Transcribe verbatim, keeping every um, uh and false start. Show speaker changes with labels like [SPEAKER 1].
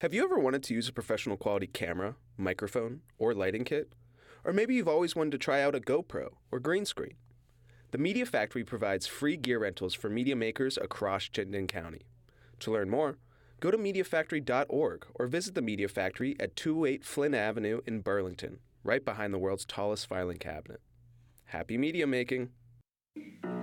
[SPEAKER 1] Have you ever wanted to use a professional quality camera, microphone, or lighting kit? Or maybe you've always wanted to try out a GoPro or green screen? The Media Factory provides free gear rentals for media makers across Chittenden County. To learn more, go to media factory dot org or visit the Media Factory at two oh eight Flynn Avenue in Burlington, right behind the world's tallest filing cabinet. Happy media making!